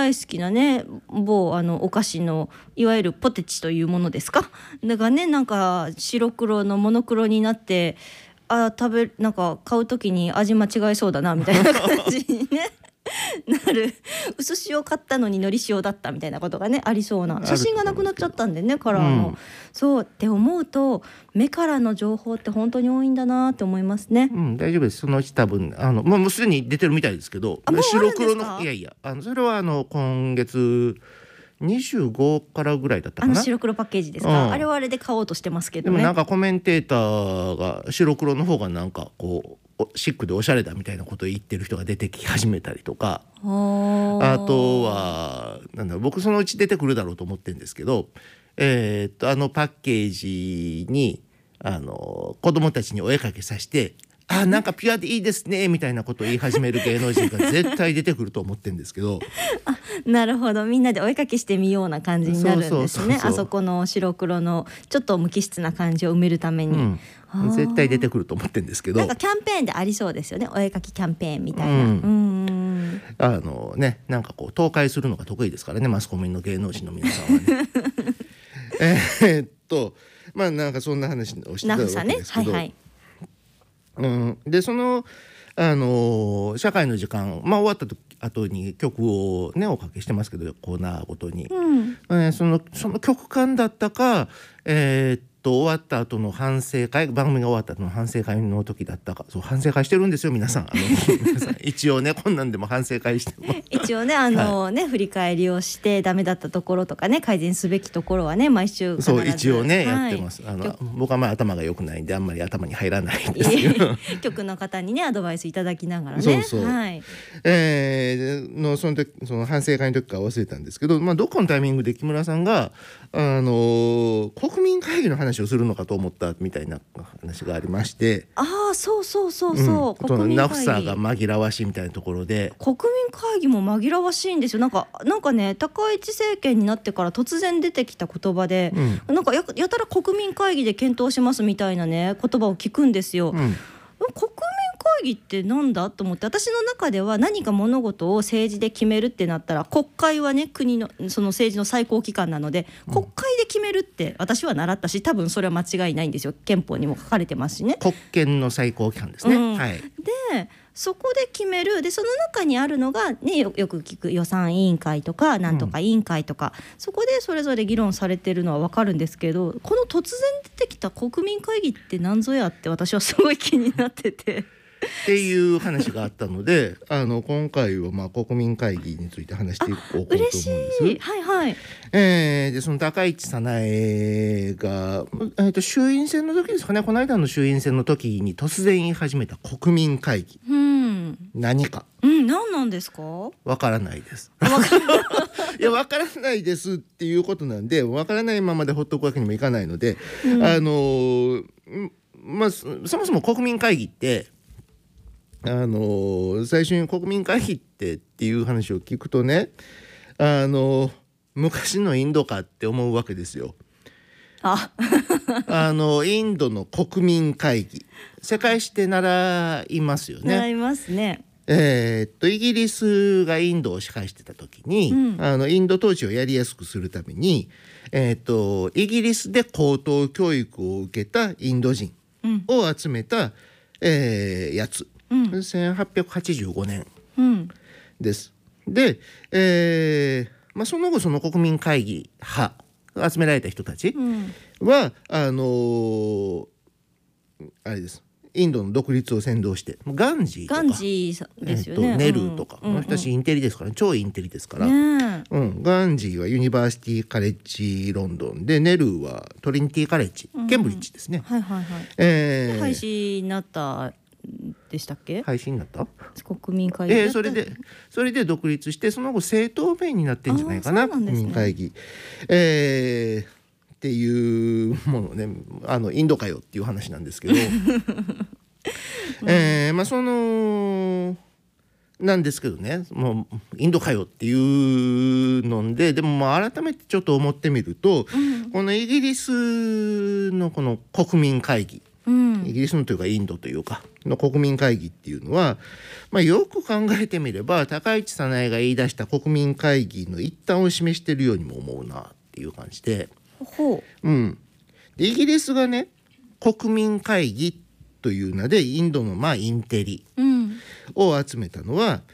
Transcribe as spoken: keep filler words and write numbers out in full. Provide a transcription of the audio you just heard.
大好きなね某あのお菓子のいわゆるポテチというものですか。だからねなんか白黒のモノクロになってあ食べなんか買う時に味間違いそうだなみたいな感じにねなる薄塩買ったのにのり塩だったみたいなことがねありそうな。写真がなくなっちゃったんでねカラーの、うん、そうって思うと目からの情報って本当に多いんだなって思いますね。 うん、大丈夫です。そのうち多分あの、まあ、もうすでに出てるみたいですけど、白黒のいやいやあのそれはあの今月にじゅうごからぐらいだったかな。 あの白黒パッケージですか、うん、あれはあれで買おうとしてますけどね。 でもなんかコメンテーターが白黒の方がなんかこうシックでおしゃれだみたいなことを言ってる人が出てき始めたりとか、あとはなんだ僕そのうち出てくるだろうと思ってるんですけど、えー、っとあのパッケージにあの子供たちにお絵かけさせてあなんかピュアでいいですねみたいなことを言い始める芸能人が絶対出てくると思ってるんですけどあなるほど、みんなでお絵かきしてみような感じになるんですね。あそこの白黒のちょっと無機質な感じを埋めるために、 うん、絶対出てくると思ってるんですけど、 なんかキャンペーンでありそうですよね、お絵かきキャンペーンみたいな、うん、うんあのねなんかこう東海するのが得意ですからね、マスコミの芸能人の皆さんはねえっとまあなんかそんな話をしてたわけですけど、ねはいはいうん、でその、あのー、社会の時間、まあ、終わった後に曲をねおかけしてますけどコーナーごとに、うんえー、そのその曲間だったか、えー、っと終わった後の反省会番組が終わった後の反省会の時だったか、そう反省会してるんですよ皆さん、あの皆さん一応ねこんなんでも反省会しても一応ねあの、はい、ね振り返りをしてダメだったところとかね改善すべきところはね毎週必ずそう一応ね、はい、やってます。あの僕はまあ頭が良くないんであんまり頭に入らないんですけど局の方にねアドバイスいただきながらねそうそう、 はいえー、のその時その反省会の時から忘れたんですけど、まあ、どっかのタイミングで木村さんがあの国民会議の話をするのかと思ったみたいな話がありまして、 ああそうそうそうそう、 うん、国民会議ナフサが紛らわしいみたいなところで国民会議も紛らわしいんですよ。なんかなんかね高市政権になってから突然出てきた言葉で、うん、なんか や, やたら国民会議で検討しますみたいなね言葉を聞くんですよ、うん、国民会議ってなんだと思って、私の中では何か物事を政治で決めるってなったら国会はね国のその政治の最高機関なので国会で決めるって私は習ったし、多分それは間違いないんですよ。憲法にも書かれてますしね。 国権の最高機関ですね、うんはい、 でそこで決める。でその中にあるのが、ね、よ, よく聞く予算委員会とかなんとか委員会とか、うん、そこでそれぞれ議論されてるのは分かるんですけど、この突然出てきた国民会議って何ぞやって私はすごい気になっててっていう話があったのであの今回はまあ国民会議について話していこうと思うんです。嬉しい、 はいはいえー、でその高市早苗が、えー、と衆院選の時ですかね、この間の衆院選の時に突然言い始めた国民会議、うん、何か、 うん、何なんですか？ わからないですいやわからないですっていうことなんで、わからないままでほっとくわけにもいかないので、うん、あのまあそもそも国民会議ってあの最初に国民会議ってっていう話を聞くとね、あの昔のインドかって思うわけですよ。 ああのインドの国民会議、世界史って習いますよね。 習いますね。 えー、っとイギリスがインドを支配してた時に、うん、あのインド統治をやりやすくするために、えー、っとイギリスで高等教育を受けたインド人を集めた、うんえー、やつ、うん、せんはっぴゃくはちじゅうごねんです、うん、で、えーまあ、その後その国民会議派集められた人たちは、うん、あのー、あれですインドの独立を先導してガンジーとかガンジーですよね、 えー、とネルーとか、うん、この人たちインテリですから、ね、超インテリですから、ねうん、ガンジーはユニバーシティカレッジロンドンで、ネルーはトリニティカレッジ、うん、ケンブリッジですね、 はいはいはいえー、 廃止になったでしたっけ？ 廃止になった国民会議、 えー、それでそれで独立して、その後政党名になってんじゃないかな、国民会議、えーっていうものね、あのインドかよっていう話なんですけど、えー、まあそのなんですけどね、もうインドかよっていうので、でもまあ改めてちょっと思ってみると、うん、このイギリスのこの国民会議うん、 イギリスのというかインドというかの国民会議っていうのは、まあ、よく考えてみれば高市早苗が言い出した国民会議の一端を示しているようにも思うなっていう感じで、 ほう、うん、でイギリスがね国民会議という名でインドのまあインテリを集めたのは